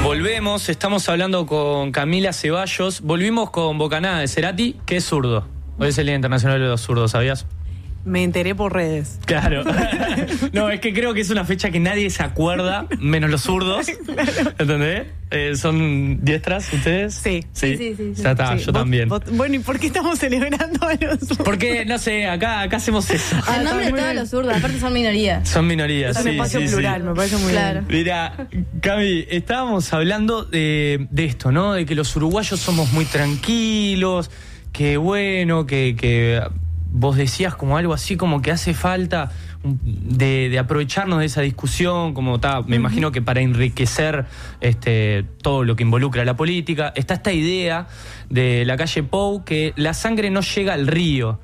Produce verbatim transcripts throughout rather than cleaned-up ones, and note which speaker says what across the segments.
Speaker 1: Volvemos, estamos hablando con Camila Ceballos. Volvimos con Bocanada de Cerati, que es zurdo. Hoy es el Día Internacional de los Zurdos, ¿sabías?
Speaker 2: Me enteré por redes.
Speaker 1: Claro. No, es que creo que es una fecha que nadie se acuerda, menos los zurdos. Claro. ¿Entendés? Eh, ¿Son diestras ustedes?
Speaker 2: Sí.
Speaker 1: Sí,
Speaker 2: sí, sí, sí,
Speaker 1: ya está,
Speaker 2: sí.
Speaker 1: yo
Speaker 2: ¿Vos,
Speaker 1: también.
Speaker 2: Vos, bueno, ¿y por qué estamos celebrando a los zurdos?
Speaker 1: Porque, no sé, acá, acá hacemos eso.
Speaker 3: Ah, el nombre de todos los zurdos, aparte son minorías.
Speaker 1: Son minorías,
Speaker 2: es
Speaker 1: sí,
Speaker 2: un espacio
Speaker 1: sí,
Speaker 2: plural,
Speaker 1: sí.
Speaker 2: Me parece muy
Speaker 3: claro.
Speaker 2: bien.
Speaker 1: Mira, Cami, estábamos hablando de, de esto, ¿no? De que los uruguayos somos muy tranquilos, que bueno, que... que vos decías como algo así, como que hace falta de, de aprovecharnos de esa discusión, como ta, me uh-huh. imagino que para enriquecer este, todo lo que involucra la política. Está esta idea de la calle Pou que la sangre no llega al río.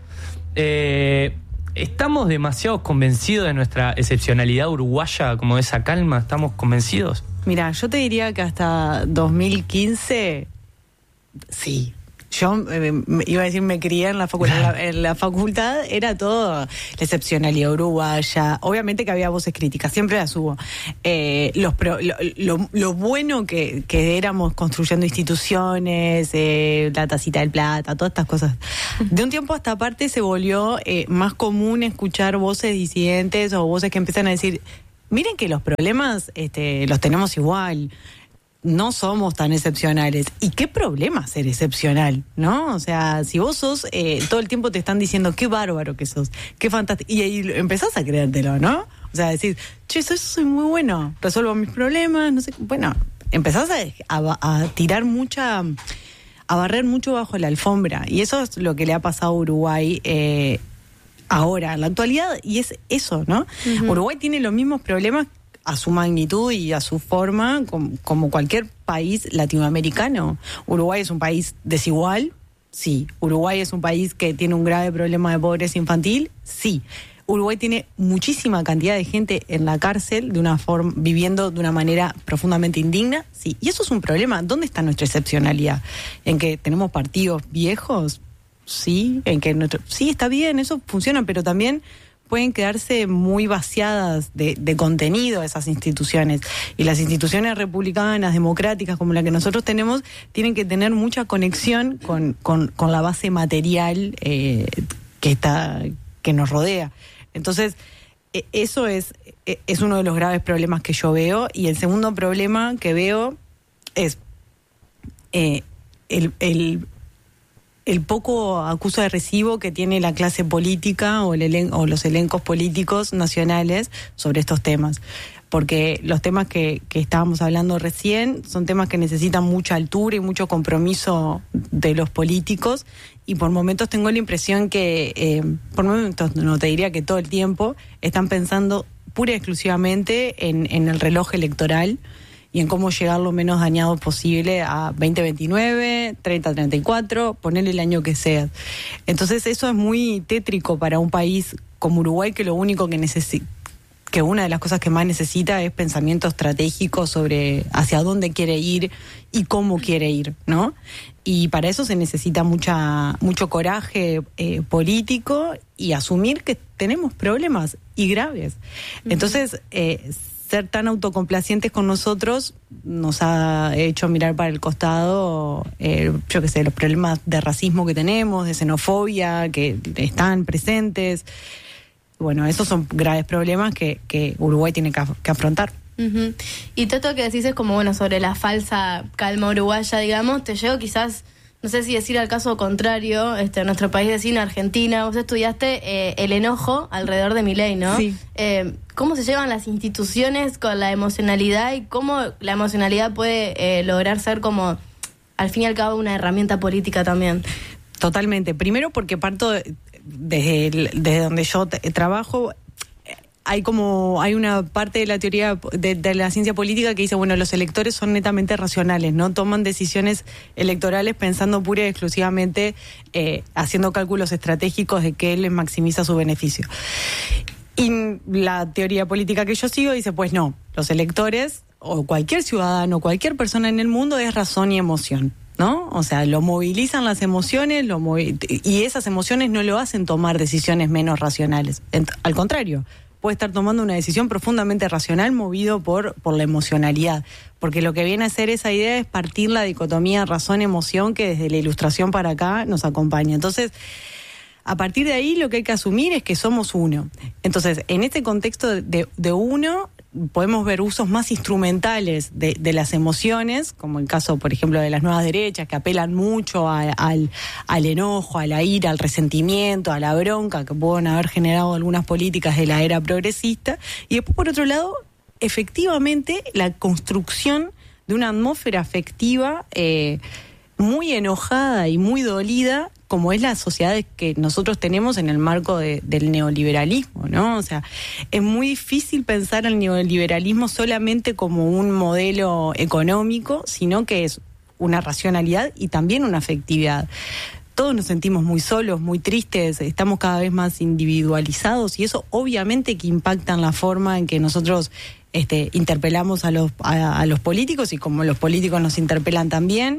Speaker 1: Eh, ¿Estamos demasiado convencidos de nuestra excepcionalidad uruguaya, como de esa calma? ¿Estamos convencidos?
Speaker 2: Mira, yo te diría que hasta dos mil quince, sí. Yo eh, iba a decir, me crié en la facultad, en la facultad era todo la excepcionalidad uruguaya. Obviamente que había voces críticas, siempre las hubo. Eh, los pro, lo, lo, lo bueno que, que éramos construyendo instituciones, eh, la tacita del plata, todas estas cosas. De un tiempo a esta parte se volvió eh, más común escuchar voces disidentes o voces que empiezan a decir, miren que los problemas este, los tenemos igual. No somos tan excepcionales. ¿Y qué problema ser excepcional? ¿No? O sea, si vos sos, eh, todo el tiempo te están diciendo qué bárbaro que sos, qué fantástico. Y ahí empezás a creértelo, ¿no? O sea, decir, che, eso soy muy bueno, resuelvo mis problemas, no sé. Bueno, empezás a, a, a tirar mucha, a barrer mucho bajo la alfombra. Y eso es lo que le ha pasado a Uruguay eh, ahora, en la actualidad. Y es eso, ¿no? Uh-huh. Uruguay tiene los mismos problemas a su magnitud y a su forma, como, como cualquier país latinoamericano. Uruguay es un país desigual, sí. Uruguay es un país que tiene un grave problema de pobreza infantil, sí. Uruguay tiene muchísima cantidad de gente en la cárcel, de una forma, viviendo de una manera profundamente indigna, sí. Y eso es un problema. ¿Dónde está nuestra excepcionalidad? ¿En que tenemos partidos viejos? Sí. ¿En que nuestro... Sí, está bien, eso funciona, pero también pueden quedarse muy vaciadas de, de contenido esas instituciones. Y las instituciones republicanas, democráticas, como la que nosotros tenemos, tienen que tener mucha conexión con, con, con la base material eh, que está, que nos rodea. Entonces, eh, eso es, eh, es uno de los graves problemas que yo veo. Y el segundo problema que veo es eh, el... el el poco acuso de recibo que tiene la clase política o, el elen- o los elencos políticos nacionales sobre estos temas. Porque los temas que, que estábamos hablando recién son temas que necesitan mucha altura y mucho compromiso de los políticos, y por momentos tengo la impresión que, eh, por momentos no te diría que todo el tiempo, están pensando pura y exclusivamente en, en el reloj electoral y en cómo llegar lo menos dañado posible a veinte veintinueve, treinta treinta y cuatro, ponerle el año que sea. Entonces eso es muy tétrico para un país como Uruguay, que lo único que necesita, que una de las cosas que más necesita es pensamiento estratégico sobre hacia dónde quiere ir y cómo quiere ir, ¿no? Y para eso se necesita mucha mucho coraje eh, político y asumir que tenemos problemas y graves. Entonces, eh, ser tan autocomplacientes con nosotros nos ha hecho mirar para el costado, eh, yo qué sé, los problemas de racismo que tenemos, de xenofobia que están presentes. Bueno, esos son graves problemas que, que Uruguay tiene que, que afrontar.
Speaker 3: Uh-huh. Y todo esto que decís es como, bueno, sobre la falsa calma uruguaya, digamos, te llevo quizás, no sé si decir al caso contrario, este, nuestro país vecino, Argentina. Vos estudiaste eh, el enojo alrededor de Milei, ¿no?
Speaker 2: Sí.
Speaker 3: Eh, ¿Cómo se llevan las instituciones con la emocionalidad y cómo la emocionalidad puede eh, lograr ser como, al fin y al cabo, una herramienta política también?
Speaker 2: Totalmente. Primero porque parto de, desde, el, desde donde yo te, trabajo. Hay como hay una parte de la teoría de, de la ciencia política que dice, bueno, los electores son netamente racionales, no toman decisiones electorales pensando pura y exclusivamente eh, haciendo cálculos estratégicos de qué les maximiza su beneficio. Y la teoría política que yo sigo dice, pues no, los electores o cualquier ciudadano, cualquier persona en el mundo es razón y emoción, ¿no? O sea, lo movilizan las emociones, lo movi- y esas emociones no lo hacen tomar decisiones menos racionales. Al contrario, puede estar tomando una decisión profundamente racional movido por, por la emocionalidad. Porque lo que viene a hacer esa idea es partir la dicotomía razón-emoción que desde la Ilustración para acá nos acompaña. Entonces, a partir de ahí lo que hay que asumir es que somos uno. Entonces, en este contexto de, de uno, podemos ver usos más instrumentales de, de las emociones, como el caso, por ejemplo, de las nuevas derechas, que apelan mucho a, al, al enojo, a la ira, al resentimiento, a la bronca que pueden haber generado algunas políticas de la era progresista. Y después, por otro lado, efectivamente, la construcción de una atmósfera afectiva eh, muy enojada y muy dolida, como es la sociedad que nosotros tenemos en el marco de, del neoliberalismo, ¿no? O sea, es muy difícil pensar el neoliberalismo solamente como un modelo económico, sino que es una racionalidad y también una afectividad. Todos nos sentimos muy solos, muy tristes, estamos cada vez más individualizados y eso obviamente que impacta en la forma en que nosotros este, interpelamos a los, a, a los políticos y como los políticos nos interpelan también.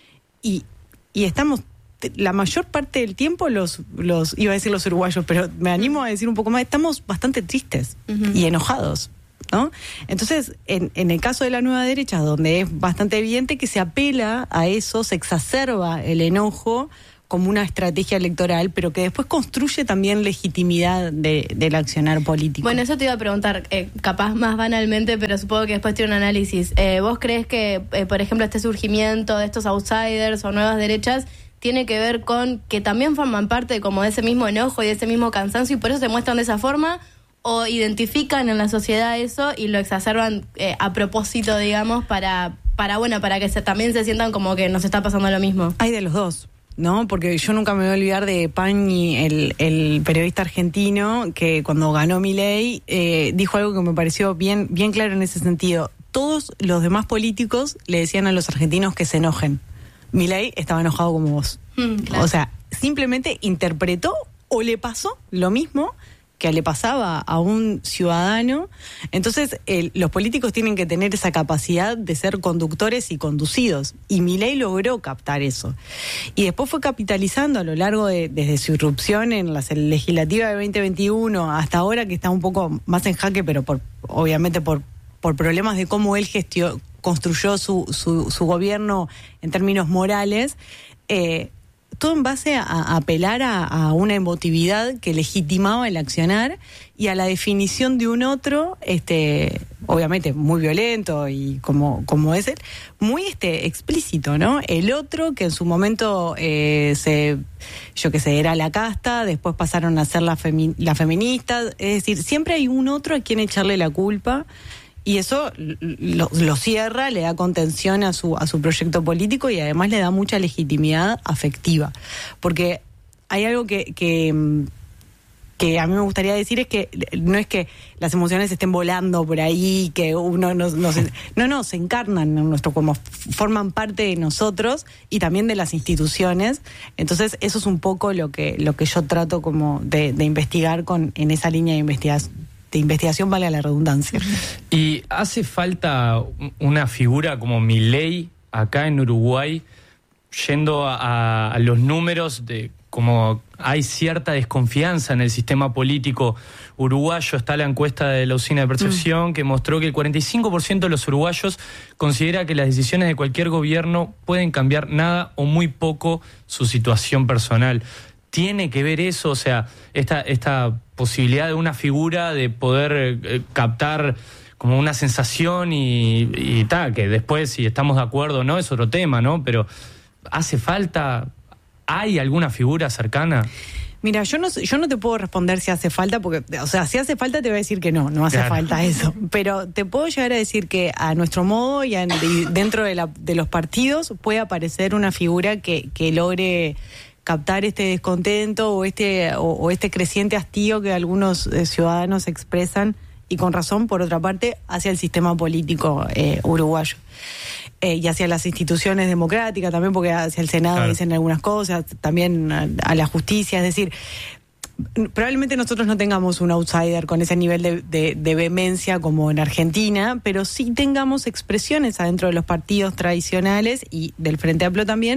Speaker 2: Y, y estamos la mayor parte del tiempo los, los iba a decir los uruguayos, pero me animo a decir un poco más, estamos bastante tristes uh-huh. y enojados, ¿no? Entonces, en, en el caso de la nueva derecha, donde es bastante evidente que se apela a eso, se exacerba el enojo como una estrategia electoral, pero que después construye también legitimidad de, del accionar político.
Speaker 3: Bueno, eso te iba a preguntar, eh, capaz más banalmente, pero supongo que después tiene un análisis. Eh, ¿Vos crees que, eh, por ejemplo, este surgimiento de estos outsiders o nuevas derechas tiene que ver con que también forman parte como de ese mismo enojo y de ese mismo cansancio y por eso se muestran de esa forma, o identifican en la sociedad eso y lo exacerban eh, a propósito, digamos, para, para bueno, para que se, también se sientan como que nos está pasando lo mismo?
Speaker 2: Hay de los dos, ¿no? Porque yo nunca me voy a olvidar de Pañi, el, el periodista argentino, que cuando ganó Milei eh, dijo algo que me pareció bien, bien claro en ese sentido. Todos los demás políticos le decían a los argentinos que se enojen. Milei estaba enojado como vos. Mm, claro. O sea, simplemente interpretó o le pasó lo mismo que le pasaba a un ciudadano. Entonces, el, los políticos tienen que tener esa capacidad de ser conductores y conducidos. Y Milei logró captar eso. Y después fue capitalizando a lo largo de, desde su irrupción en la legislativa de veinte veintiuno hasta ahora, que está un poco más en jaque, pero por obviamente por, por problemas de cómo él gestió, construyó su, su, su gobierno en términos morales, eh, todo en base a, a apelar a, a una emotividad que legitimaba el accionar y a la definición de un otro, este, obviamente muy violento y como, como es él, muy este, explícito, ¿no? El otro que en su momento eh, se, yo qué sé, era la casta, después pasaron a ser la, femi- la feminista, es decir, siempre hay un otro a quien echarle la culpa. Y eso lo, lo cierra, le da contención a su a su proyecto político y además le da mucha legitimidad afectiva. Porque hay algo que, que, que a mí me gustaría decir, es que no es que las emociones estén volando por ahí, que uno no, no, se, no, no, se encarnan en nuestro como forman parte de nosotros y también de las instituciones. Entonces eso es un poco lo que, lo que yo trato como de, de investigar con en esa línea de investigación. de investigación, vale la redundancia.
Speaker 1: ¿Y hace falta una figura como Milei acá en Uruguay, yendo a, a los números de como hay cierta desconfianza en el sistema político uruguayo? Está la encuesta de la Usina de Percepción mm. que mostró que el cuarenta y cinco por ciento de los uruguayos considera que las decisiones de cualquier gobierno pueden cambiar nada o muy poco su situación personal. ¿Tiene que ver eso? O sea, esta, esta posibilidad de una figura de poder eh, captar como una sensación y, y tal, que después si estamos de acuerdo o no es otro tema, ¿no? Pero ¿hace falta? ¿Hay alguna figura cercana?
Speaker 2: Mira, yo no yo no te puedo responder si hace falta, porque, o sea, si hace falta te voy a decir que no, no hace claro. falta eso. Pero te puedo llegar a decir que a nuestro modo y, a, y dentro de, la, de los partidos puede aparecer una figura que, que logre captar este descontento o este o, o este creciente hastío que algunos eh, ciudadanos expresan, y con razón, por otra parte, hacia el sistema político eh, uruguayo. Eh, y hacia las instituciones democráticas también, porque hacia el Senado claro. dicen algunas cosas, también a, a la justicia, es decir, probablemente nosotros no tengamos un outsider con ese nivel de, de, de vehemencia como en Argentina, pero sí tengamos expresiones adentro de los partidos tradicionales y del Frente Amplio también,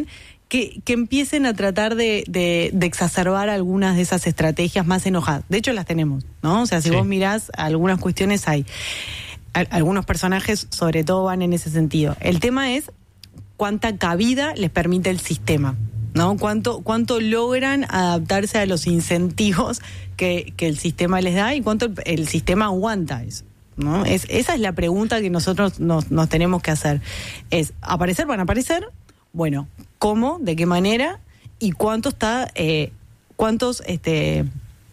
Speaker 2: que, que empiecen a tratar de, de, de exacerbar algunas de esas estrategias más enojadas. De hecho, las tenemos, ¿no? O sea, si sí. vos mirás, algunas cuestiones hay. Al, algunos personajes, sobre todo, van en ese sentido. El tema es cuánta cabida les permite el sistema, ¿no? Cuánto, cuánto logran adaptarse a los incentivos que, que el sistema les da y cuánto el, el sistema aguanta eso, ¿no? Es, esa es la pregunta que nosotros nos, nos tenemos que hacer. Es, ¿aparecer van a aparecer? Bueno, ¿cómo? ¿De qué manera? ¿Y cuánto está, eh, cuántos este,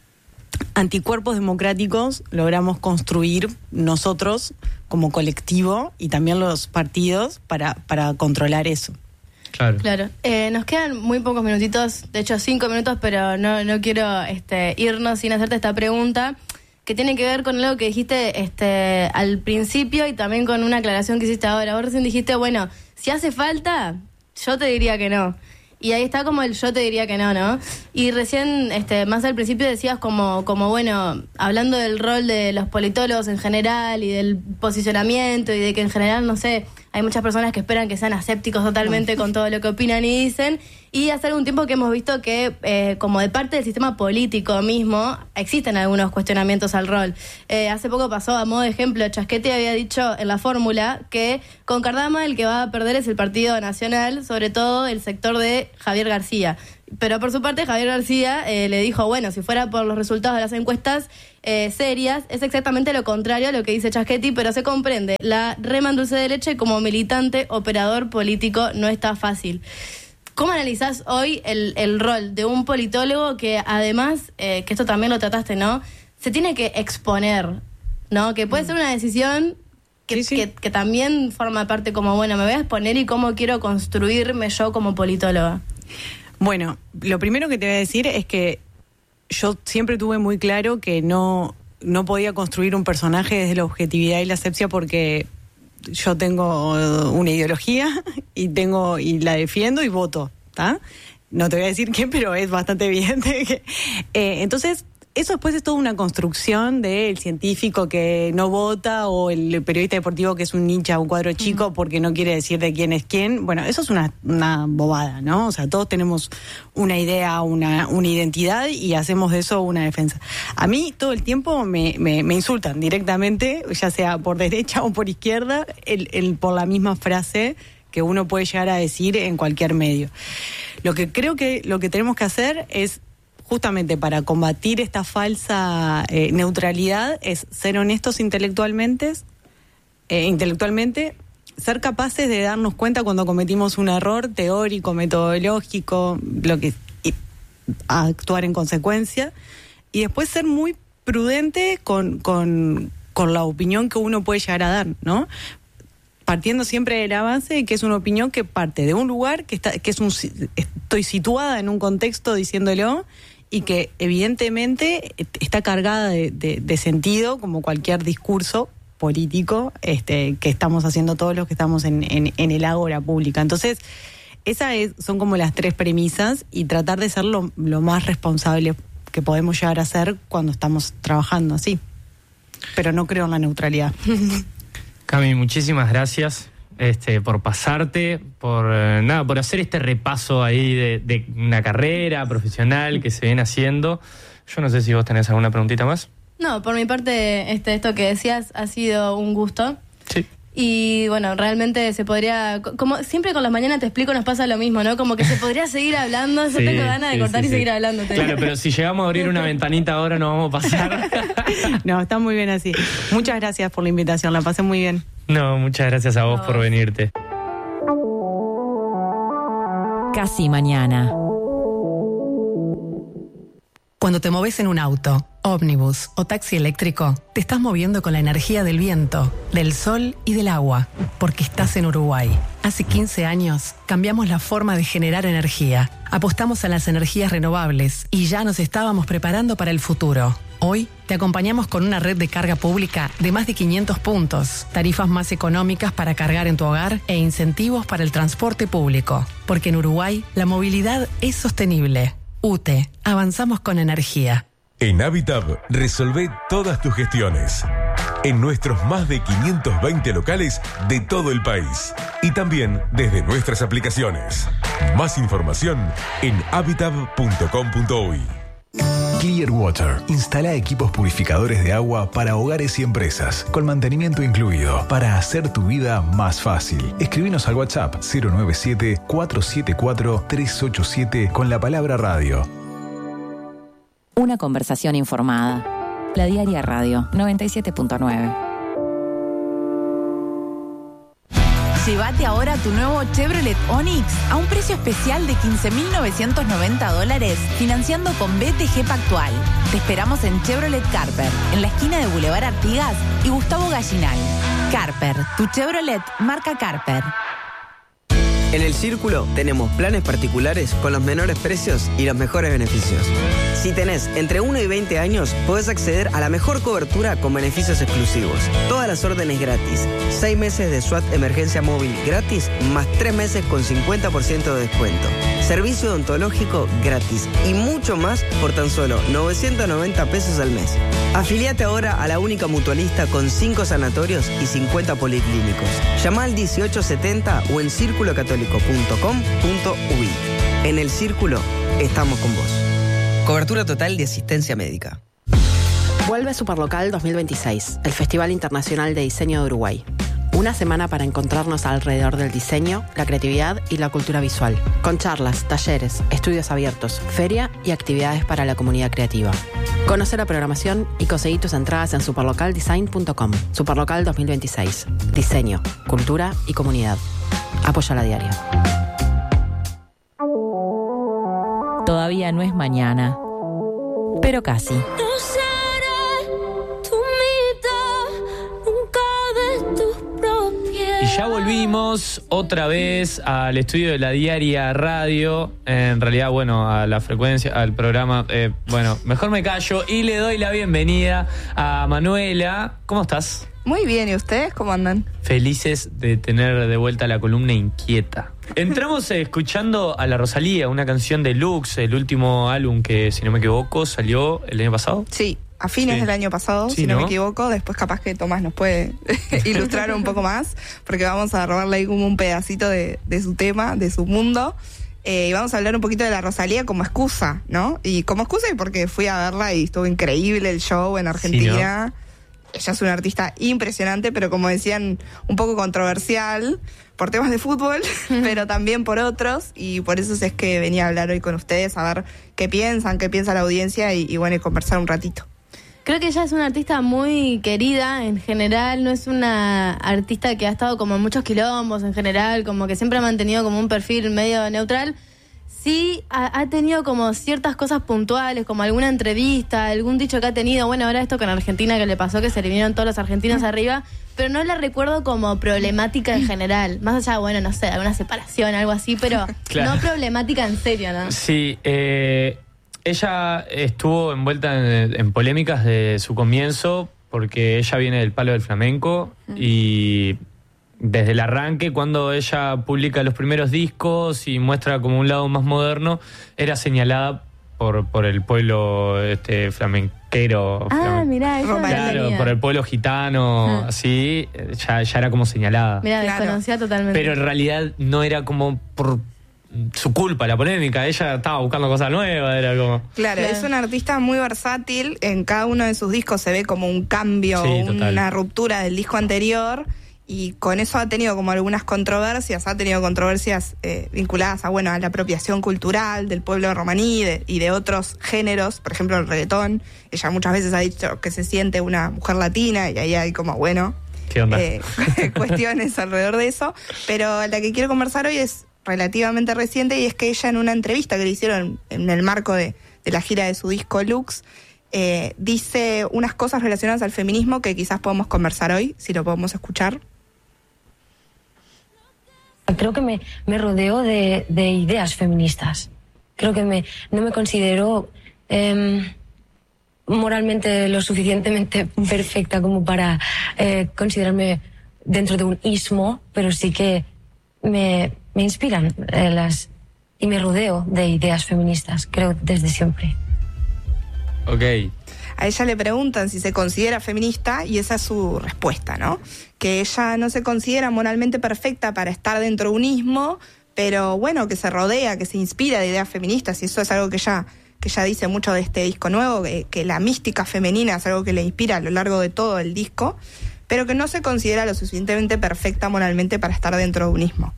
Speaker 2: anticuerpos democráticos logramos construir nosotros como colectivo y también los partidos para, para controlar eso?
Speaker 1: Claro.
Speaker 3: Claro. Eh, nos quedan muy pocos minutitos, de hecho cinco minutos, pero no, no quiero este, irnos sin hacerte esta pregunta, que tiene que ver con algo que dijiste este, al principio y también con una aclaración que hiciste ahora. Vos recién dijiste, bueno, si hace falta, yo te diría que no. Y ahí está como el yo te diría que no, ¿no? Y recién, este, más al principio decías como, como, bueno, hablando del rol de los politólogos en general y del posicionamiento y de que en general, no sé, hay muchas personas que esperan que sean asépticos totalmente con todo lo que opinan y dicen. Y hace algún tiempo que hemos visto que, eh, como de parte del sistema político mismo, existen algunos cuestionamientos al rol. Eh, hace poco pasó, a modo de ejemplo, Chasquetti había dicho en la fórmula que con Cardama el que va a perder es el Partido Nacional, sobre todo el sector de Javier García. Pero por su parte Javier García eh, le dijo, bueno, si fuera por los resultados de las encuestas eh, serias, es exactamente lo contrario a lo que dice Chasquetti, pero se comprende. La rema en dulce de leche como militante, operador político, no está fácil. ¿Cómo analizás hoy el, el rol de un politólogo que además, eh, que esto también lo trataste, ¿no? Se tiene que exponer, ¿no? Que puede ser una decisión que, sí, sí. que, que también forma parte como, bueno, me voy a exponer y cómo quiero construirme yo como politóloga.
Speaker 2: Bueno, lo primero que te voy a decir es que yo siempre tuve muy claro que no, no podía construir un personaje desde la objetividad y la asepsia porque yo tengo una ideología y tengo y la defiendo y voto, ¿está? No te voy a decir qué, pero es bastante evidente que, eh, entonces eso después es toda una construcción del científico que no vota o el periodista deportivo que es un hincha, un cuadro chico porque no quiere decir de quién es quién. Bueno, eso es una, una bobada, ¿no? O sea, todos tenemos una idea, una, una identidad y hacemos de eso una defensa. A mí todo el tiempo me, me, me insultan directamente, ya sea por derecha o por izquierda, el, el, por la misma frase que uno puede llegar a decir en cualquier medio. Lo que creo que lo que tenemos que hacer es justamente para combatir esta falsa eh, neutralidad es ser honestos intelectualmente, eh, intelectualmente, ser capaces de darnos cuenta cuando cometimos un error teórico, metodológico, lo que y, actuar en consecuencia, y después ser muy prudente con, con, con la opinión que uno puede llegar a dar, ¿no? Partiendo siempre del avance de que es una opinión que parte de un lugar que está, que es un estoy situada en un contexto diciéndolo y que evidentemente está cargada de, de, de sentido como cualquier discurso político este, que estamos haciendo todos los que estamos en, en, en el ágora pública. Entonces, esas es, son como las tres premisas y tratar de ser lo, lo más responsable que podemos llegar a ser cuando estamos trabajando así. Pero no creo en la neutralidad.
Speaker 1: Cami, muchísimas gracias este, por pasarte, por eh, nada, por hacer este repaso ahí de, de una carrera profesional que se viene haciendo. Yo no sé si vos tenés alguna preguntita más.
Speaker 3: No, por mi parte, este, esto que decías ha sido un gusto.
Speaker 1: Sí.
Speaker 3: Y bueno, realmente se podría, como siempre con las mañanas te explico, nos pasa lo mismo, ¿no? Como que se podría seguir hablando, yo sí, tengo ganas de sí, cortar sí, y sí. seguir hablando.
Speaker 1: Claro, pero si llegamos a abrir una ventanita ahora no vamos a pasar.
Speaker 2: No, está muy bien así. Muchas gracias por la invitación, la pasé muy bien.
Speaker 1: No, muchas gracias a vos no. por venirte.
Speaker 4: Casi mañana. Cuando te moves en un auto, ómnibus o taxi eléctrico, te estás moviendo con la energía del viento, del sol y del agua, porque estás en Uruguay. Hace quince años cambiamos la forma de generar energía, apostamos a las energías renovables y ya nos estábamos preparando para el futuro. Hoy te acompañamos con una red de carga pública de más de quinientos puntos, tarifas más económicas para cargar en tu hogar e incentivos para el transporte público, porque en Uruguay la movilidad es sostenible. U T E, avanzamos con energía.
Speaker 5: En Habitab, resolvé todas tus gestiones. en nuestros más de quinientos veinte locales de todo el país y también desde nuestras aplicaciones. Más información en habitab punto com punto uy.
Speaker 6: Clearwater instala equipos purificadores de agua para hogares y empresas, con mantenimiento incluido, para hacer tu vida más fácil. Escribinos al WhatsApp cero nueve siete, cuatro siete cuatro, tres ocho siete con la palabra radio.
Speaker 7: Una conversación informada. La Diaria Radio noventa y siete punto nueve.
Speaker 8: Llévate ahora tu nuevo Chevrolet Onix a un precio especial de quince mil novecientos noventa dólares, financiando con B T G Pactual. Te esperamos en Chevrolet Carper, en la esquina de Boulevard Artigas y Gustavo Gallinal. Carper, tu Chevrolet marca Carper.
Speaker 9: En El Círculo tenemos planes particulares con los menores precios y los mejores beneficios. Si tenés entre uno y veinte años, podés acceder a la mejor cobertura con beneficios exclusivos. Todas las órdenes gratis. seis meses de SWAT Emergencia Móvil gratis, más tres meses con cincuenta por ciento de descuento. Servicio odontológico gratis y mucho más por tan solo novecientos noventa pesos al mes. Afiliate ahora a la única mutualista con cinco sanatorios y cincuenta policlínicos. Llama al dieciocho setenta o en círculo católico punto com punto uy. En El Círculo estamos con vos. Cobertura total de asistencia médica.
Speaker 10: Vuelve Superlocal dos mil veintiséis, el Festival Internacional de Diseño de Uruguay. Una semana para encontrarnos alrededor del diseño, la creatividad y la cultura visual, con charlas, talleres, estudios abiertos, feria y actividades para la comunidad creativa. Conoce la programación y conseguí tus entradas en superlocal design punto com. Superlocal dos mil veintiséis. Diseño, cultura y comunidad. Apoya la Diaria.
Speaker 7: Todavía no es mañana, pero casi.
Speaker 1: Y ya volvimos otra vez al estudio de la Diaria Radio. En realidad, bueno, a la frecuencia, al programa. Eh, bueno, mejor me callo y le doy la bienvenida a Manuela. ¿Cómo estás?
Speaker 11: Muy bien, ¿y ustedes cómo andan?
Speaker 1: Felices de tener de vuelta la columna inquieta. Entramos eh, escuchando a la Rosalía, una canción de Lux, el último álbum que, si no me equivoco, salió el año pasado.
Speaker 11: Sí, a fines sí. del año pasado, sí, si no, no me equivoco. Después capaz que Tomás nos puede ilustrar un poco más, porque vamos a robarle ahí como un pedacito de, de su tema, de su mundo. Eh, y vamos a hablar un poquito de la Rosalía como excusa, ¿no? Y como excusa y porque fui a verla y estuvo increíble el show en Argentina. Sí, ¿no? Ella es una artista impresionante, pero como decían, un poco controversial por temas de fútbol, pero también por otros, y por eso es que venía a hablar hoy con ustedes, a ver qué piensan, qué piensa la audiencia, y, y bueno, y conversar un ratito.
Speaker 3: Creo que ella es una artista muy querida en general, no es una artista que ha estado como en muchos quilombos en general, como que siempre ha mantenido como un perfil medio neutral. Sí, ha, ha tenido como ciertas cosas puntuales, como alguna entrevista, algún dicho que ha tenido, bueno, ahora esto con Argentina que le pasó, que se le vinieron todos los argentinos arriba, pero no la recuerdo como problemática en general, más allá, bueno, no sé, alguna separación, algo así, pero claro. No problemática en serio, ¿no?
Speaker 1: Sí, eh, ella estuvo envuelta en, en polémicas de su comienzo, porque ella viene del palo del flamenco, mm. y desde el arranque, cuando ella publica los primeros discos y muestra como un lado más moderno, era señalada por, por el pueblo este flamenquero.
Speaker 3: Ah, mirá, eso
Speaker 1: claro, por el pueblo gitano, ah. así, ya, ya era como señalada.
Speaker 3: Mirá, claro. Desconocía totalmente.
Speaker 1: Pero en realidad no era como por su culpa la polémica, ella estaba buscando cosas nuevas, era como...
Speaker 11: Claro, claro, es una artista muy versátil, en cada uno de sus discos se ve como un cambio, sí, una ruptura del disco anterior. Y con eso ha tenido como algunas controversias, ha tenido controversias eh, vinculadas a, bueno, a la apropiación cultural del pueblo romaní de, y de otros géneros, por ejemplo el reggaetón. Ella muchas veces ha dicho que se siente una mujer latina y ahí hay como, bueno,
Speaker 1: ¿qué onda?
Speaker 11: Eh, cuestiones alrededor de eso. Pero la que quiero conversar hoy es relativamente reciente y es que ella en una entrevista que le hicieron en el marco de, de la gira de su disco Lux, eh, dice unas cosas relacionadas al feminismo que quizás podemos conversar hoy, si lo podemos escuchar.
Speaker 12: Creo que me, me rodeo de, de ideas feministas. Creo que me, no me considero eh, moralmente lo suficientemente perfecta como para eh, considerarme dentro de un ismo, pero sí que me, me inspiran eh, las y me rodeo de ideas feministas, creo, desde siempre.
Speaker 1: Ok.
Speaker 11: a ella le preguntan si se considera feminista y esa es su respuesta, ¿no? Que ella no se considera moralmente perfecta para estar dentro de un ismo, pero bueno, que se rodea, que se inspira de ideas feministas, y eso es algo que ella, que ella dice mucho de este disco nuevo, que, que la mística femenina es algo que le inspira a lo largo de todo el disco, pero que no se considera lo suficientemente perfecta moralmente para estar dentro de un ismo.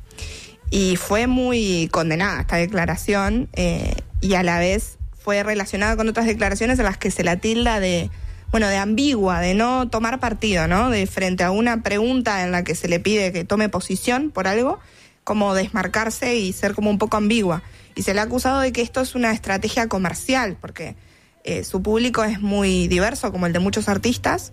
Speaker 11: Y fue muy condenada esta declaración, eh, y a la vez fue relacionada con otras declaraciones en las que se la tilda de, bueno, de ambigua, de no tomar partido, ¿no? De frente a una pregunta en la que se le pide que tome posición por algo, como desmarcarse y ser como un poco ambigua. Y se le ha acusado de que esto es una estrategia comercial, porque eh, su público es muy diverso, como el de muchos artistas,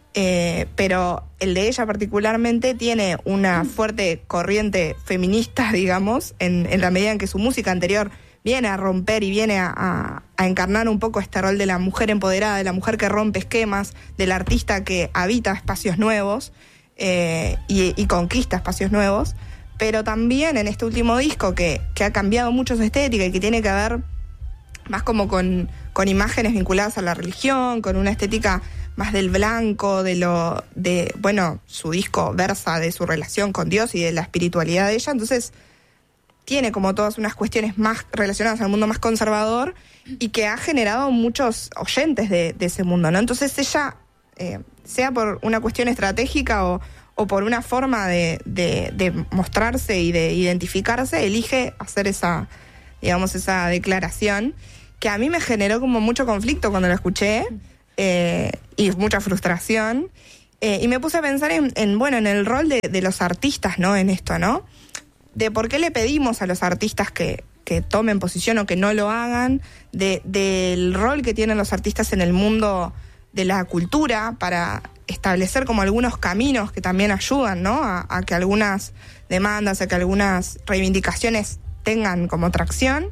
Speaker 11: eh, pero el de ella particularmente tiene una fuerte corriente feminista, digamos, en, en la medida en que su música anterior viene a romper y viene a, a, a encarnar un poco este rol de la mujer empoderada, de la mujer que rompe esquemas, del artista que habita espacios nuevos eh, y, y conquista espacios nuevos. Pero también en este último disco que, que ha cambiado mucho su estética y que tiene que ver más como con, con imágenes vinculadas a la religión, con una estética más del blanco, de lo de bueno, su disco versa de su relación con Dios y de la espiritualidad de ella, entonces tiene como todas unas cuestiones más relacionadas al mundo más conservador y que ha generado muchos oyentes de, de ese mundo, ¿no? Entonces ella, eh, sea por una cuestión estratégica o o por una forma de, de, de mostrarse y de identificarse, elige hacer esa, digamos, esa declaración, que a mí me generó como mucho conflicto cuando la escuché, eh, y mucha frustración, eh, y me puse a pensar en, en, bueno, en el rol de, de los artistas, ¿no? En esto, ¿no? De por qué le pedimos a los artistas que, que tomen posición o que no lo hagan, de, del rol que tienen los artistas en el mundo de la cultura para establecer como algunos caminos que también ayudan, ¿no? A, a que algunas demandas, a que algunas reivindicaciones tengan como tracción,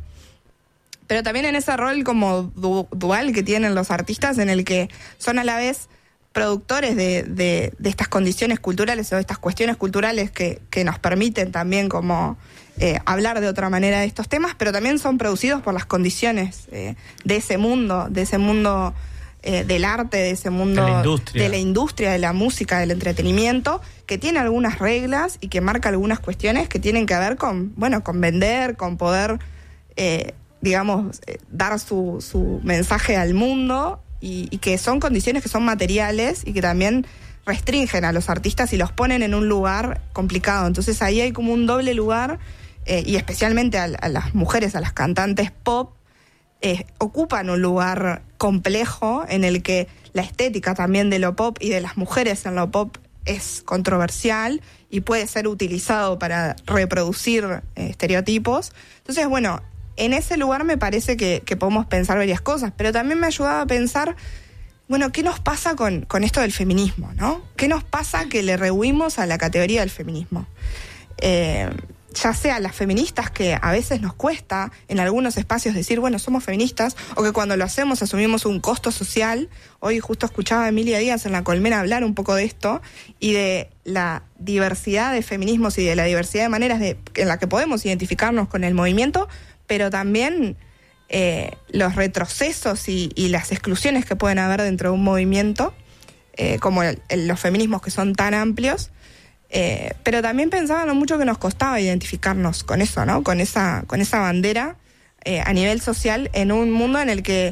Speaker 11: pero también en ese rol como du- dual que tienen los artistas, en el que son a la vez productores de, de, de estas condiciones culturales o de estas cuestiones culturales que, que nos permiten también como eh, hablar de otra manera de estos temas, pero también son producidos por las condiciones eh, de ese mundo, de ese mundo Eh, del arte, de ese mundo
Speaker 1: de la, industria.
Speaker 11: de la industria, de la música, del entretenimiento, que tiene algunas reglas y que marca algunas cuestiones que tienen que ver con, bueno, con vender, con poder, eh, digamos, eh, dar su, su mensaje al mundo y, y que son condiciones que son materiales y que también restringen a los artistas y los ponen en un lugar complicado. Entonces ahí hay como un doble lugar, eh, y especialmente a, a las mujeres, a las cantantes pop, Eh, ocupan un lugar complejo en el que la estética también de lo pop y de las mujeres en lo pop es controversial y puede ser utilizado para reproducir eh, estereotipos. Entonces, bueno, en ese lugar me parece que, que podemos pensar varias cosas, pero también me ayudaba a pensar, bueno, ¿qué nos pasa con, con esto del feminismo, no? ¿Qué nos pasa que le rehuimos a la categoría del feminismo? Eh... ya sea las feministas, que a veces nos cuesta en algunos espacios decir, bueno, somos feministas, o que cuando lo hacemos asumimos un costo social. Hoy justo escuchaba a Emilia Díaz en La Colmena hablar un poco de esto, y de la diversidad de feminismos y de la diversidad de maneras de, en la que podemos identificarnos con el movimiento, pero también eh, los retrocesos y, y las exclusiones que pueden haber dentro de un movimiento, eh, como el, el, los feminismos que son tan amplios. Eh, pero también pensaba en lo mucho que nos costaba identificarnos con eso, ¿no? Con esa, con esa bandera eh, a nivel social en un mundo en el que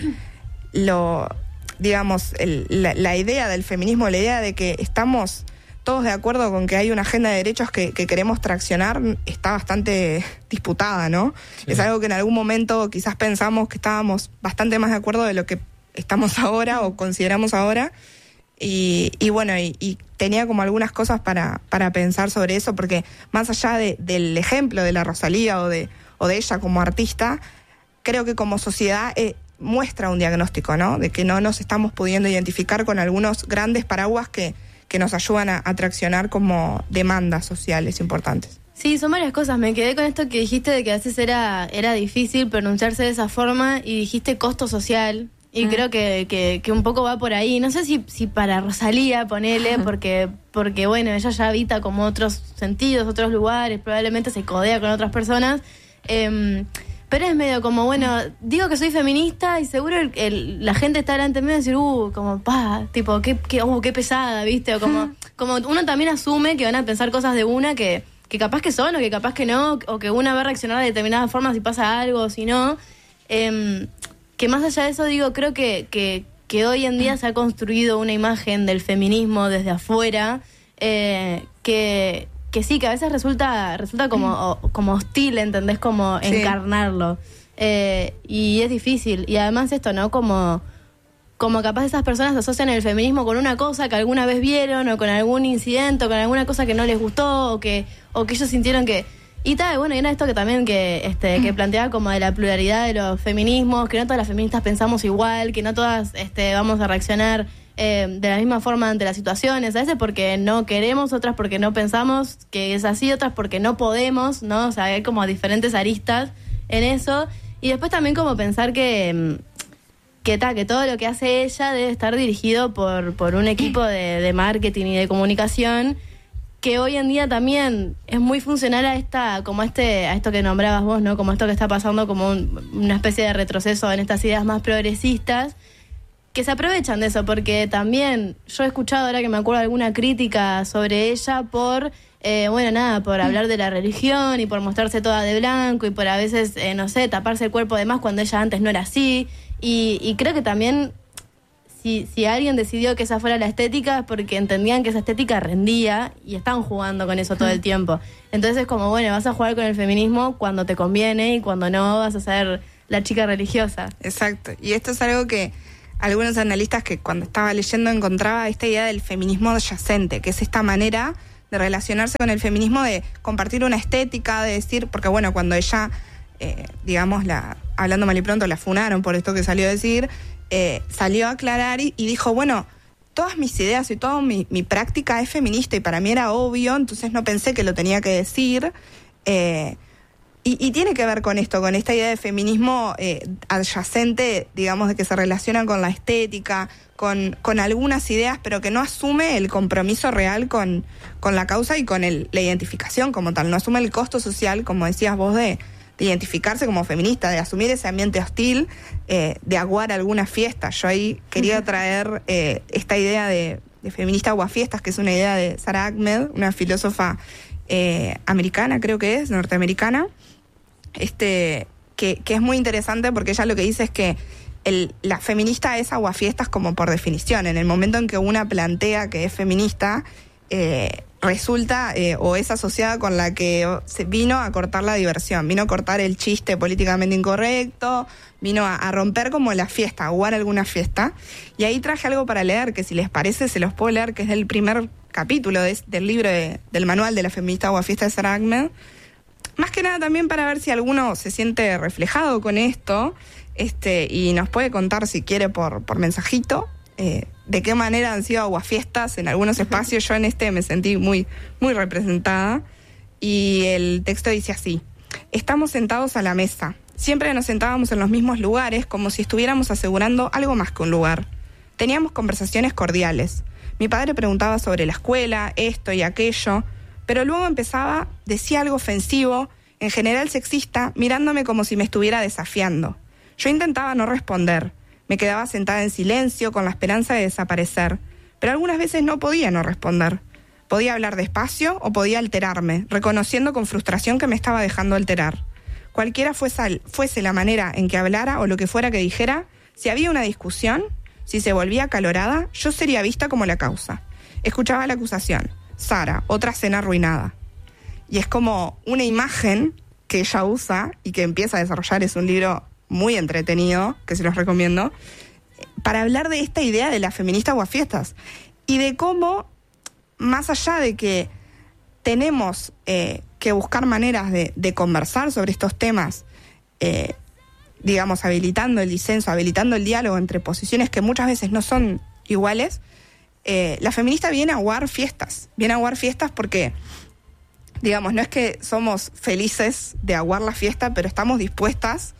Speaker 11: lo, digamos, el, la, la idea del feminismo, la idea de que estamos todos de acuerdo con que hay una agenda de derechos que, que queremos traccionar, está bastante disputada, ¿no? Sí. Es algo que en algún momento quizás pensamos que estábamos bastante más de acuerdo de lo que estamos ahora o consideramos ahora. Y, y bueno, y, y tenía como algunas cosas para, para pensar sobre eso, porque más allá de, del ejemplo de la Rosalía o de, o de ella como artista, creo que como sociedad eh, muestra un diagnóstico, ¿no? De que no nos estamos pudiendo identificar con algunos grandes paraguas que, que nos ayudan a, a traccionar como demandas sociales importantes.
Speaker 3: Sí, son varias cosas. Me quedé con esto que dijiste de que a veces era, era difícil pronunciarse de esa forma, y dijiste costo social. Y mm. creo que, que, que un poco va por ahí. No sé si, si para Rosalía, ponele, porque, porque bueno, ella ya habita como otros sentidos, otros lugares, probablemente se codea con otras personas. Eh, Pero es medio como, bueno, digo que soy feminista y seguro el, el, la gente está delante mío y decir, uh, como, pa, tipo, qué, qué, uh, qué pesada, ¿viste? O como, como uno también asume que van a pensar cosas de una que, que capaz que son o que capaz que no, o que una va a reaccionar de determinadas formas si pasa algo o si no. Eh, que más allá de eso, digo, creo que, que, que hoy en día se ha construido una imagen del feminismo desde afuera eh, que... que sí, que a veces resulta resulta como, o, como hostil, ¿entendés? Como sí. encarnarlo. Eh, y es difícil. Y además esto, ¿no? Como, como capaz esas personas asocian el feminismo con una cosa que alguna vez vieron, o con algún incidente, o con alguna cosa que no les gustó, o que, o que ellos sintieron que... Y tal, bueno, y era esto que también que, este, que planteaba como de la pluralidad de los feminismos, que no todas las feministas pensamos igual, que no todas este, vamos a reaccionar... Eh, de la misma forma ante las situaciones, a veces porque no queremos, otras porque no pensamos que es así, otras porque no podemos, ¿no? O sea, hay como diferentes aristas en eso. Y después también como pensar que que, ta, que todo lo que hace ella debe estar dirigido por, por un equipo de, de marketing y de comunicación que hoy en día también es muy funcional a esta, como este, a esto que nombrabas vos, ¿no? Como esto que está pasando como un, una especie de retroceso en estas ideas más progresistas, que se aprovechan de eso, porque también yo he escuchado, ahora que me acuerdo, alguna crítica sobre ella por, eh, bueno, nada, por hablar de la religión y por mostrarse toda de blanco y por a veces, eh, no sé, taparse el cuerpo de más cuando ella antes no era así. Y, y creo que también, si, si alguien decidió que esa fuera la estética, es porque entendían que esa estética rendía y están jugando con eso todo el tiempo. Entonces es como, bueno, vas a jugar con el feminismo cuando te conviene y cuando no vas a ser la chica religiosa.
Speaker 11: Exacto. Y esto es algo que algunos analistas, que cuando estaba leyendo encontraba esta idea del feminismo adyacente, que es esta manera de relacionarse con el feminismo, de compartir una estética, de decir, porque bueno, cuando ella, eh, digamos, la hablando mal y pronto, la funaron por esto que salió a decir, eh, salió a aclarar y, y dijo, bueno, todas mis ideas y toda mi, mi práctica es feminista y para mí era obvio, entonces no pensé que lo tenía que decir. Eh, Y, y tiene que ver con esto, con esta idea de feminismo eh, adyacente, digamos, de que se relaciona con la estética, con, con algunas ideas, pero que no asume el compromiso real con, con la causa y con el, la identificación como tal. No asume el costo social, como decías vos, de, de identificarse como feminista, de asumir ese ambiente hostil, eh, de aguar alguna fiesta. Yo ahí quería traer eh, esta idea de, de feminista aguafiestas, que es una idea de Sara Ahmed, una filósofa eh, americana, creo que es, norteamericana, Este, que, que es muy interesante porque ella lo que dice es que el, la feminista es aguafiestas como por definición. En el momento en que una plantea que es feminista, eh, resulta eh, o es asociada con la que se vino a cortar la diversión, vino a cortar el chiste políticamente incorrecto, vino a, a romper como la fiesta, a aguar alguna fiesta. Y ahí traje algo para leer, que si les parece se los puedo leer, que es del primer capítulo de, del libro de, del manual de la feminista aguafiesta de Sara Ahmed. Más que nada también para ver si alguno se siente reflejado con esto, este, y nos puede contar si quiere por, por mensajito, eh, de qué manera han sido aguafiestas en algunos espacios. Yo en este me sentí muy, muy representada. Y el texto dice así: estamos sentados a la mesa. Siempre nos sentábamos en los mismos lugares, como si estuviéramos asegurando algo más que un lugar. Teníamos conversaciones cordiales. Mi padre preguntaba sobre la escuela, esto y aquello, pero luego empezaba, decía algo ofensivo, en general sexista, mirándome como si me estuviera desafiando. Yo intentaba no responder. Me quedaba sentada en silencio con la esperanza de desaparecer, pero algunas veces no podía no responder. Podía hablar despacio o podía alterarme, reconociendo con frustración que me estaba dejando alterar. Cualquiera fuese, fuese la manera en que hablara o lo que fuera que dijera, si había una discusión, si se volvía acalorada, yo sería vista como la causa. Escuchaba la acusación: Sara, otra cena arruinada. Y es como una imagen que ella usa y que empieza a desarrollar. Es un libro muy entretenido, que se los recomiendo, para hablar de esta idea de la feminista aguafiestas y de cómo, más allá de que tenemos eh, que buscar maneras de, de conversar sobre estos temas, eh, digamos, habilitando el disenso, habilitando el diálogo entre posiciones que muchas veces no son iguales, Eh, la feminista viene a aguar fiestas, viene a aguar fiestas porque, digamos, no es que somos felices de aguar la fiesta, pero estamos dispuestas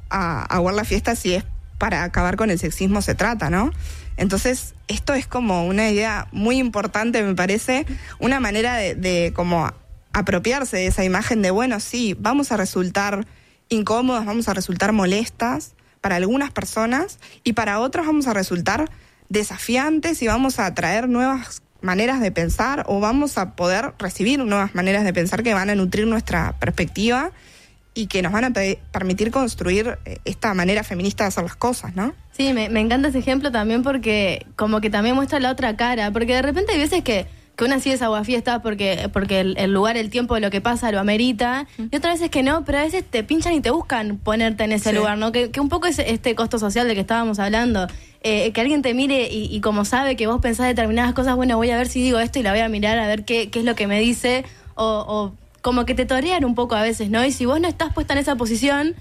Speaker 11: a aguar la fiesta si es para acabar con el sexismo se trata, ¿no? Entonces, esto es como una idea muy importante, me parece, una manera de, de como apropiarse de esa imagen de, bueno, sí, vamos a resultar incómodas, vamos a resultar molestas para algunas personas y para otras vamos a resultar desafiantes y vamos a traer nuevas maneras de pensar o vamos a poder recibir nuevas maneras de pensar que van a nutrir nuestra perspectiva y que nos van a pe- permitir construir esta manera feminista de hacer las cosas, ¿no?
Speaker 3: Sí, me, me encanta ese ejemplo también porque como que también muestra la otra cara, porque de repente hay veces que, que una sí es aguafiestas porque, porque el, el lugar, el tiempo de lo que pasa lo amerita, y otras veces que no, pero a veces te pinchan y te buscan ponerte en ese sí. lugar, ¿no? Que, que un poco es este costo social del que estábamos hablando, eh, que alguien te mire y, y como sabe que vos pensás determinadas cosas, bueno, voy a ver si digo esto y la voy a mirar a ver qué, qué es lo que me dice, o... o como que te torean un poco a veces, ¿no? Y si vos no estás puesta en esa posición,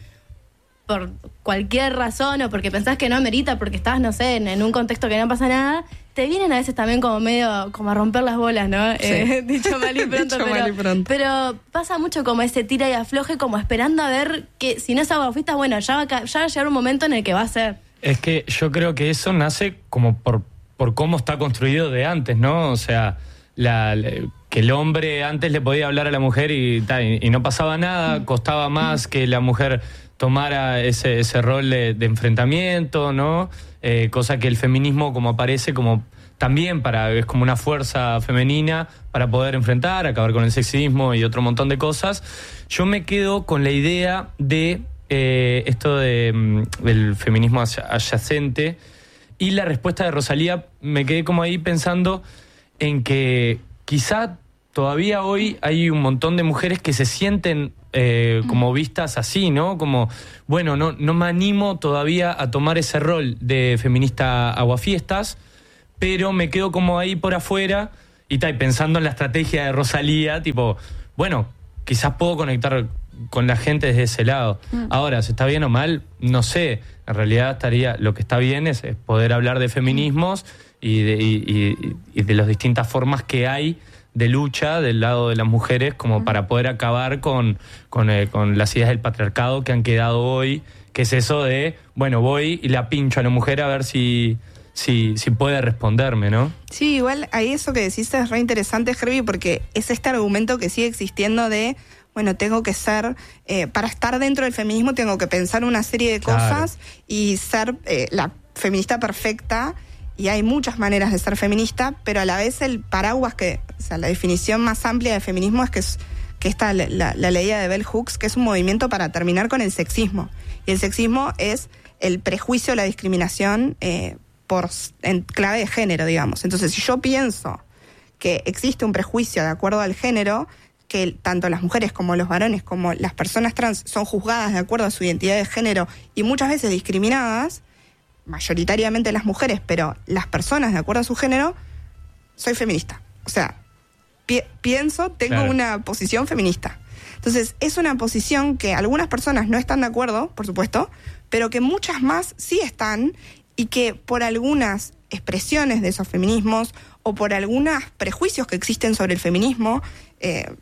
Speaker 3: por cualquier razón, o porque pensás que no amerita, porque estás, no sé, en, en un contexto que no pasa nada, te vienen a veces también como medio, como a romper las bolas, ¿no? Sí. Eh, dicho mal y pronto,
Speaker 11: dicho
Speaker 3: pero,
Speaker 11: mal y pronto.
Speaker 3: pero pasa mucho como ese tira y afloje, como esperando a ver que si no es aguafiestas, bueno, ya va, a, ya va a llegar un momento en el que va a ser.
Speaker 1: Es que yo creo que eso nace como por, por cómo está construido de antes, ¿no? O sea, la... la que el hombre antes le podía hablar a la mujer y, y, y no pasaba nada, costaba más que la mujer tomara ese, ese rol de, de enfrentamiento, ¿no? Eh, cosa que el feminismo como aparece como también para, es como una fuerza femenina para poder enfrentar, acabar con el sexismo y otro montón de cosas. Yo me quedo con la idea de eh, esto de, del feminismo adyacente y la respuesta de Rosalía, me quedé como ahí pensando en que quizá todavía hoy hay un montón de mujeres que se sienten eh, como vistas así, ¿no? Como, bueno, no, no me animo todavía a tomar ese rol de feminista aguafiestas, pero me quedo como ahí por afuera y tal, pensando en la estrategia de Rosalía, tipo, bueno, quizás puedo conectar con la gente desde ese lado. Mm. Ahora, si está bien o mal, no sé. En realidad estaría, lo que está bien es, es poder hablar de feminismos y de, y, y, y de las distintas formas que hay de lucha del lado de las mujeres como para poder acabar con, con, eh, con las ideas del patriarcado que han quedado hoy, que es eso de, bueno, voy y la pincho a la mujer a ver si, si, si puede responderme, ¿no?
Speaker 11: Sí, igual ahí eso que decís es re interesante, Herbie, porque es este argumento que sigue existiendo de, bueno, tengo que ser, eh, para estar dentro del feminismo tengo que pensar una serie de cosas claro. y ser eh, la feminista perfecta. Y hay muchas maneras de ser feminista, pero a la vez el paraguas que, o sea, la definición más amplia de feminismo es que es que está la, la, la ley de Bell Hooks, que es un movimiento para terminar con el sexismo. Y el sexismo es el prejuicio, la discriminación eh, por en clave de género, digamos. Entonces, si yo pienso que existe un prejuicio de acuerdo al género, que tanto las mujeres como los varones como las personas trans son juzgadas de acuerdo a su identidad de género y muchas veces discriminadas, mayoritariamente las mujeres, pero las personas de acuerdo a su género, soy feminista. O sea, pi- pienso, tengo claro. una posición feminista. Entonces, es una posición que algunas personas no están de acuerdo, por supuesto, pero que muchas más sí están y que por algunas expresiones de esos feminismos o por algunos prejuicios que existen sobre el feminismo, eh,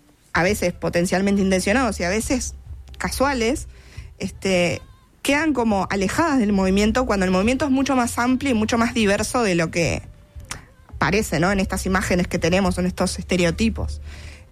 Speaker 11: a veces potencialmente intencionados y a veces casuales, este... quedan como alejadas del movimiento cuando el movimiento es mucho más amplio y mucho más diverso de lo que parece, ¿no? En estas imágenes que tenemos, en estos estereotipos.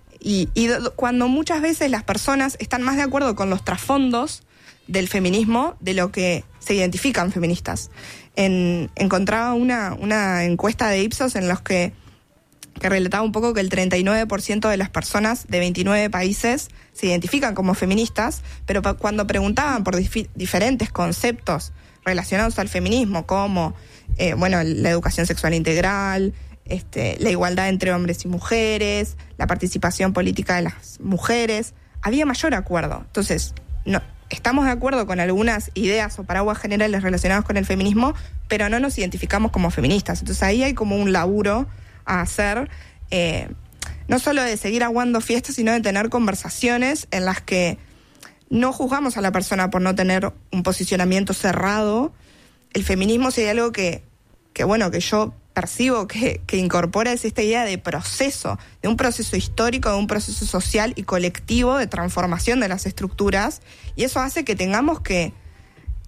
Speaker 11: Y, y cuando muchas veces las personas están más de acuerdo con los trasfondos del feminismo de lo que se identifican feministas. En, encontraba una, una encuesta de Ipsos en los que que relataba un poco que el treinta y nueve por ciento de las personas de veintinueve países se identifican como feministas, pero pa- cuando preguntaban por dif- diferentes conceptos relacionados al feminismo, como eh, bueno, la educación sexual integral, este, la igualdad entre hombres y mujeres, la participación política de las mujeres, había mayor acuerdo. Entonces, no, estamos de acuerdo con algunas ideas o paraguas generales relacionados con el feminismo, pero no nos identificamos como feministas. Entonces ahí hay como un laburo a hacer, eh, no solo de seguir aguando fiestas, sino de tener conversaciones en las que no juzgamos a la persona por no tener un posicionamiento cerrado. El feminismo, si hay algo que, que bueno, que yo percibo que, que incorpora, es esta idea de proceso, de un proceso histórico, de un proceso social y colectivo de transformación de las estructuras, y eso hace que tengamos que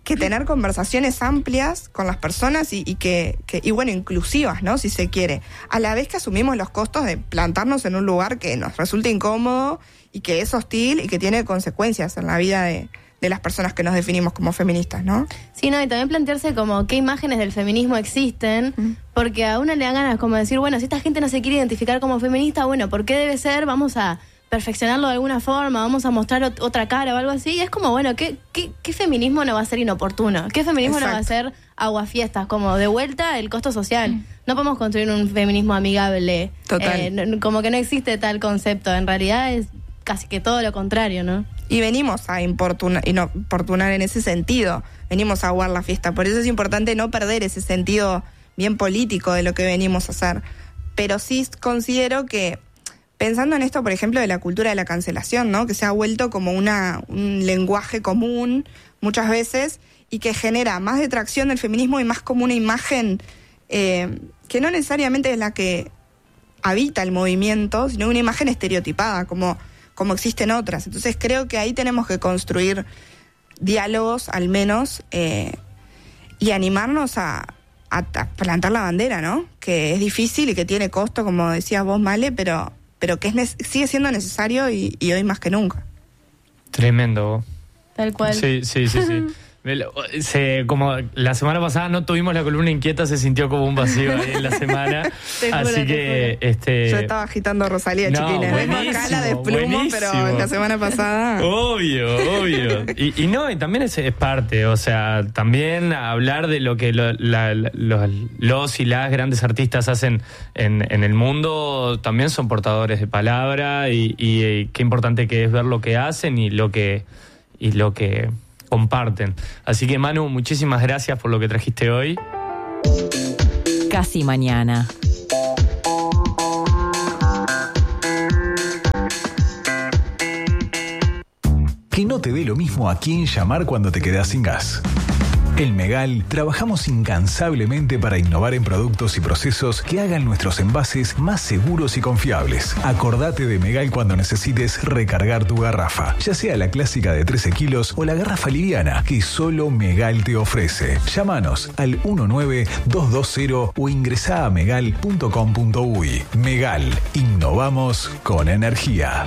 Speaker 11: que tener conversaciones amplias con las personas y, y que, que y bueno, inclusivas, ¿no? Si se quiere. A la vez que asumimos los costos de plantarnos en un lugar que nos resulta incómodo y que es hostil y que tiene consecuencias en la vida de, de las personas que nos definimos como feministas, ¿no?
Speaker 3: Sí, no, y también plantearse como qué imágenes del feminismo existen, mm. porque a uno le dan ganas como decir, bueno, si esta gente no se quiere identificar como feminista, bueno, ¿por qué debe ser? Vamos a perfeccionarlo de alguna forma, vamos a mostrar ot- otra cara o algo así. Y es como, bueno, ¿qué, qué, qué feminismo no va a ser inoportuno? ¿Qué feminismo Exacto. no va a ser aguafiestas? Como de vuelta el costo social. Mm. No podemos construir un feminismo amigable.
Speaker 11: Total.
Speaker 3: Eh, no, como que no existe tal concepto. En realidad es casi que todo lo contrario, ¿no?
Speaker 11: Y venimos a importunar, importunar en ese sentido. Venimos a aguar la fiesta. Por eso es importante no perder ese sentido bien político de lo que venimos a hacer. Pero sí considero que pensando en esto, por ejemplo, de la cultura de la cancelación, ¿no? Que se ha vuelto como una, un lenguaje común muchas veces y que genera más detracción del feminismo y más como una imagen eh, que no necesariamente es la que habita el movimiento, sino una imagen estereotipada, como, como existen otras. Entonces creo que ahí tenemos que construir diálogos, al menos, eh, y animarnos a, a, a plantar la bandera, ¿no? Que es difícil y que tiene costo, como decías vos, Male, pero... pero que es ne- sigue siendo necesario y, y hoy más que nunca.
Speaker 1: Tremendo.
Speaker 3: Tal cual.
Speaker 1: Sí, sí, sí, sí. Se, como la semana pasada no tuvimos la columna inquieta, se sintió como un vacío ahí en la semana. Así juro, que este
Speaker 11: yo estaba agitando a Rosalía,
Speaker 1: no,
Speaker 11: chiquines. Vengo acá la desplumo, pero la semana pasada.
Speaker 1: Obvio, obvio. Y, y no, y también es, es parte, o sea, también hablar de lo que lo, la, la, los, los y las grandes artistas hacen en, en el mundo, también son portadores de palabra y, y, y qué importante que es ver lo que hacen y lo que y lo que comparten. Así que, Manu, muchísimas gracias por lo que trajiste hoy.
Speaker 7: Casi mañana.
Speaker 6: Que no te dé lo mismo a quién llamar cuando te quedas sin gas. En Megal trabajamos incansablemente para innovar en productos y procesos que hagan nuestros envases más seguros y confiables. Acordate de Megal cuando necesites recargar tu garrafa, ya sea la clásica de trece kilos o la garrafa liviana que solo Megal te ofrece. Llámanos al uno nueve dos dos cero o ingresá a megal punto com punto uy. Megal, innovamos con energía.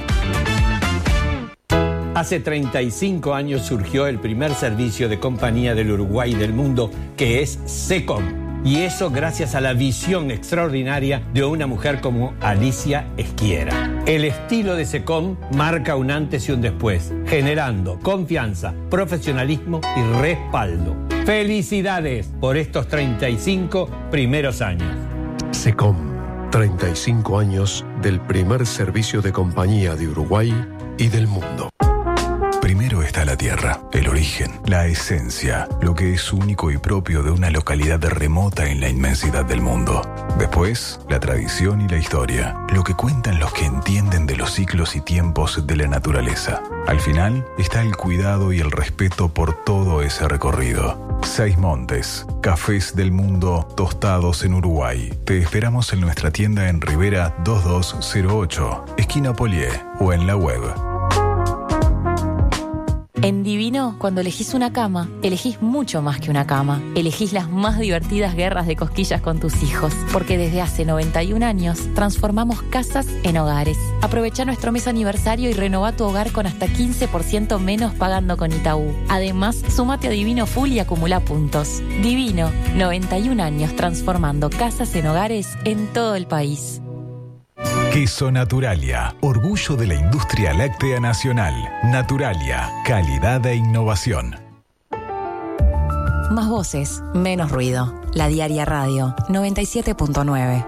Speaker 13: Hace treinta y cinco años surgió el primer servicio de compañía del Uruguay y del mundo, que es SECOM. Y eso gracias a la visión extraordinaria de una mujer como Alicia Esquiera. El estilo de SECOM marca un antes y un después, generando confianza, profesionalismo y respaldo. ¡Felicidades por estos treinta y cinco primeros años!
Speaker 14: SECOM, treinta y cinco años del primer servicio de compañía de Uruguay y del mundo.
Speaker 6: Primero está la tierra, el origen, la esencia, lo que es único y propio de una localidad remota en la inmensidad del mundo. Después, la tradición y la historia, lo que cuentan los que entienden de los ciclos y tiempos de la naturaleza. Al final está el cuidado y el respeto por todo ese recorrido. Seis Montes, cafés del mundo tostados en Uruguay. Te esperamos en nuestra tienda en Rivera dos dos cero ocho, esquina Polié, o en la web.
Speaker 7: En Divino, cuando elegís una cama, elegís mucho más que una cama. Elegís las más divertidas guerras de cosquillas con tus hijos. Porque desde hace noventa y un años transformamos casas en hogares. Aprovecha nuestro mes aniversario y renová tu hogar con hasta quince por ciento menos pagando con Itaú. Además, súmate a Divino Full y acumula puntos. Divino, noventa y un años transformando casas en hogares en todo el país.
Speaker 6: Queso Naturalia, orgullo de la industria láctea nacional. Naturalia, calidad e innovación.
Speaker 7: Más voces, menos ruido. La Diaria Radio, noventa y siete punto nueve.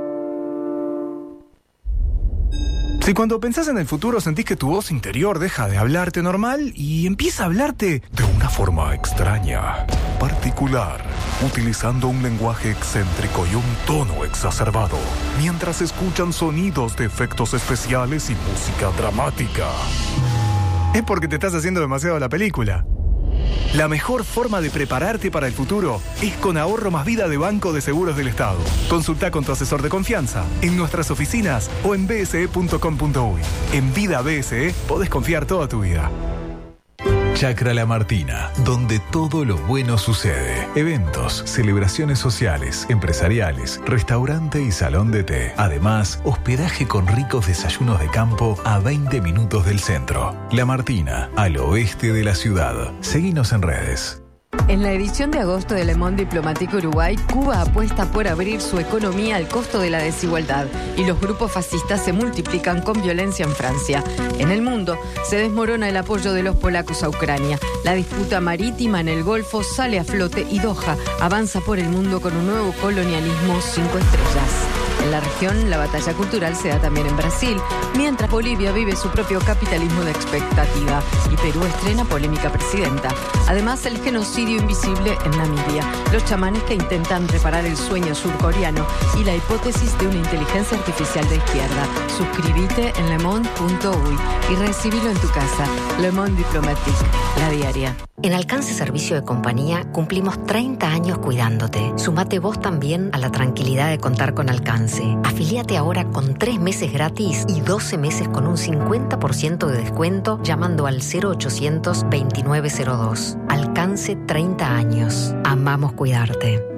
Speaker 15: Si cuando pensás en el futuro sentís que tu voz interior deja de hablarte normal y empieza a hablarte
Speaker 14: de una forma extraña, particular, utilizando un lenguaje excéntrico y un tono exacerbado, mientras escuchan sonidos de efectos especiales y música dramática,
Speaker 15: es porque te estás haciendo demasiado la película. La mejor forma de prepararte para el futuro es con Ahorro Más Vida de Banco de Seguros del Estado. Consulta con tu asesor de confianza en nuestras oficinas o en b s e punto com punto uy. En Vida B S E podés confiar toda tu vida.
Speaker 6: Chacra La Martina, donde todo lo bueno sucede. Eventos, celebraciones sociales, empresariales, restaurante y salón de té. Además, hospedaje con ricos desayunos de campo a veinte minutos del centro. La Martina, al oeste de la ciudad. Seguinos en redes.
Speaker 16: En la edición de agosto de Le Monde Diplomatique Uruguay, Cuba apuesta por abrir su economía al costo de la desigualdad y los grupos fascistas se multiplican con violencia en Francia. En el mundo se desmorona el apoyo de los polacos a Ucrania. La disputa marítima en el Golfo sale a flote y Doha avanza por el mundo con un nuevo colonialismo cinco estrellas. En la región, la batalla cultural se da también en Brasil, mientras Bolivia vive su propio capitalismo de expectativa y Perú estrena polémica presidenta. Además, el genocidio invisible en Namibia, los chamanes que intentan reparar el sueño surcoreano y la hipótesis de una inteligencia artificial de izquierda. Suscríbete en lemonde punto uy y recibilo en tu casa. Le Monde Diplomatique, la diaria.
Speaker 17: En Alcance Servicio de Compañía cumplimos treinta años cuidándote. Sumate vos también a la tranquilidad de contar con Alcance. Afilíate ahora con tres meses gratis y doce meses con un cincuenta por ciento de descuento llamando al cero ochocientos veintinueve cero dos. Alcance treinta años. Amamos cuidarte.